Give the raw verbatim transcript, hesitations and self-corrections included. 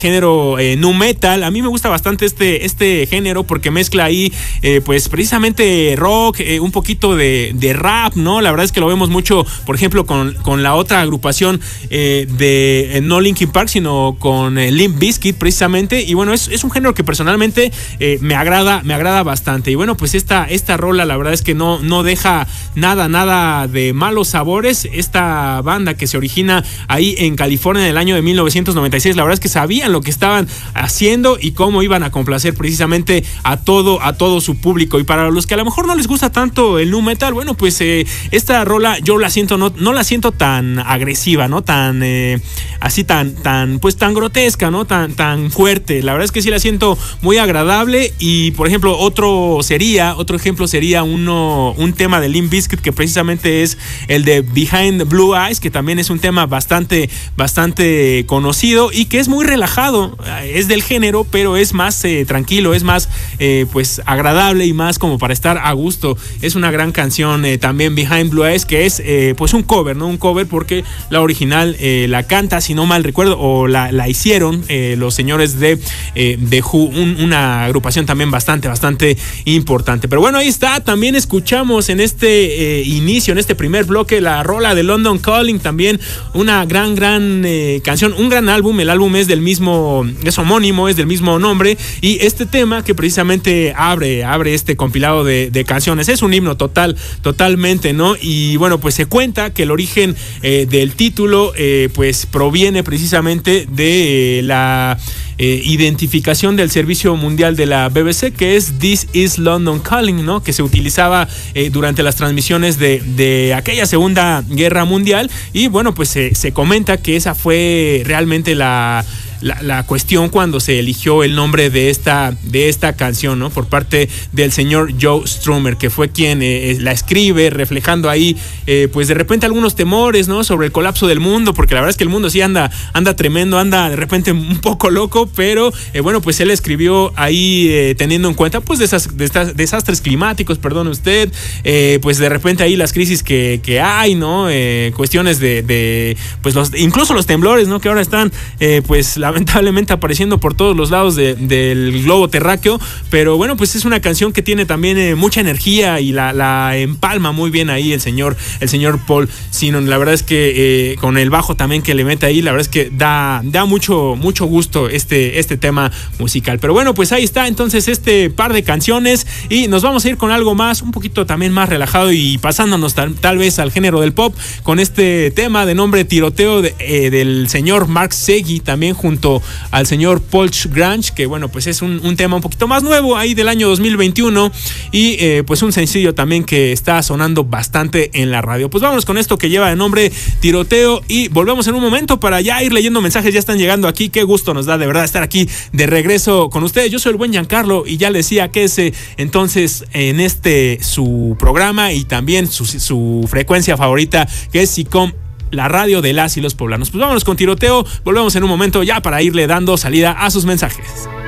género eh, nu metal. A mí me gusta bastante este, este género porque mezcla ahí eh, pues precisamente rock, eh, un poquito de, de rap, ¿no? La verdad es que lo vemos mucho, por ejemplo, con, con la otra agrupación eh, de eh, no Linkin Park, sino con eh, Limp Bizkit precisamente, y bueno, es, es un género que personalmente eh, me agrada, me agrada bastante. Y bueno, pues esta, esta rola la verdad es que no, no deja nada, nada de malos sabores. Esta banda que se origina ahí en California en el año de mil novecientos noventa y seis, la verdad es que sabían lo que estaban haciendo y cómo iban a complacer precisamente a todo, a todo su público. Y para los que a lo mejor no les gusta tanto el nu metal, bueno, pues eh, esta rola yo la siento, no, no la siento tan agresiva, ¿no? Tan eh, así tan, tan, pues tan grotesca, ¿no? Tan, tan fuerte. La verdad es que sí la siento muy agradable. Y por ejemplo, otro sería, otro ejemplo sería uno, un tema de Limp Bizkit que precisamente es el de Behind Blue Eyes, que también es un tema bastante, bastante conocido y que es muy relajado. Es del género, pero es más eh, tranquilo, es más eh, pues agradable y más como para estar a gusto. Es una gran canción eh, también Behind Blue Eyes, que es eh, pues un cover, ¿no? Un cover porque la original eh, la canta, si no mal recuerdo, o la, la hicieron eh, los señores de eh, The Who, un, una agrupación también bastante, bastante importante. Pero bueno, ahí está. También escuchamos en este eh, inicio, en este primer bloque, la rola de London Calling, también una gran, gran eh, canción, un gran álbum. El álbum es del mismo es homónimo, es del mismo nombre, y este tema que precisamente abre, abre este compilado de, de canciones, es un himno total, totalmente, ¿no? Y bueno, pues se cuenta que el origen eh, del título eh, pues proviene precisamente de eh, la eh, identificación del servicio mundial de la B B C, que es This is London Calling, ¿no? Que se utilizaba eh, durante las transmisiones de, de aquella Segunda Guerra Mundial, y bueno, pues se, se comenta que esa fue realmente la La, la cuestión cuando se eligió el nombre de esta, de esta canción, ¿no? Por parte del señor Joe Strummer, que fue quien eh, la escribe, reflejando ahí, eh, pues de repente algunos temores, ¿no? Sobre el colapso del mundo, porque la verdad es que el mundo sí anda, anda tremendo, anda de repente un poco loco, pero eh, bueno, pues él escribió ahí eh, teniendo en cuenta, pues, de esas, de estas desastres climáticos, perdone usted, eh, pues de repente ahí las crisis que, que hay, ¿no? Eh, cuestiones de, de, pues los, incluso los temblores, ¿no? Que ahora están, eh, pues, la lamentablemente apareciendo por todos los lados de, del globo terráqueo, pero bueno, pues es una canción que tiene también eh, mucha energía y la, la empalma muy bien ahí el señor, el señor Paul Sinon. La verdad es que eh, con el bajo también que le mete ahí, la verdad es que da, da mucho, mucho gusto este, este tema musical. Pero bueno, pues ahí está entonces este par de canciones, y nos vamos a ir con algo más, un poquito también más relajado y pasándonos tal, tal vez al género del pop, con este tema de nombre Tiroteo de, eh, del señor Mark Segui, también junto al señor Paul Grange, que bueno, pues es un, un tema un poquito más nuevo ahí del año dos mil veintiuno, y eh, pues un sencillo también que está sonando bastante en la radio. Pues vámonos con esto que lleva de nombre Tiroteo, y volvemos en un momento para ya ir leyendo mensajes. Ya están llegando aquí, qué gusto nos da de verdad estar aquí de regreso con ustedes. Yo soy el buen Giancarlo, y ya les decía que ese entonces en este su programa y también su, su frecuencia favorita, que es SICOM, la radio de las y los poblanos. Pues vámonos con Tiroteo, volvemos en un momento ya para irle dando salida a sus mensajes.